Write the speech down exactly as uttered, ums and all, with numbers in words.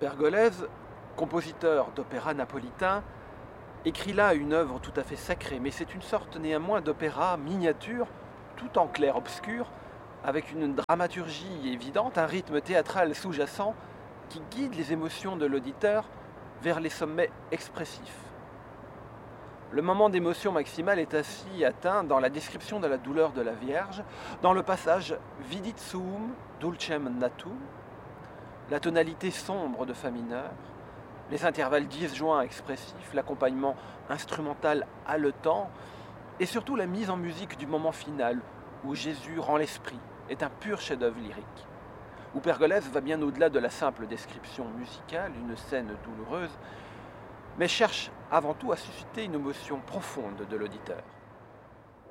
Pergolèse, compositeur d'opéra napolitain, écrit là une œuvre tout à fait sacrée, mais c'est une sorte néanmoins d'opéra miniature, tout en clair-obscur, avec une dramaturgie évidente, un rythme théâtral sous-jacent qui guide les émotions de l'auditeur vers les sommets expressifs. Le moment d'émotion maximale est ainsi atteint dans la description de la douleur de la Vierge, dans le passage Vidit suum dulcem natum, la tonalité sombre de Fa mineur, les intervalles disjoints expressifs, l'accompagnement instrumental haletant, et surtout la mise en musique du moment final, où Jésus rend l'esprit, est un pur chef-d'œuvre lyrique. Où Pergolèse va bien au-delà de la simple description musicale, une scène douloureuse, mais cherche avant tout à susciter une émotion profonde de l'auditeur.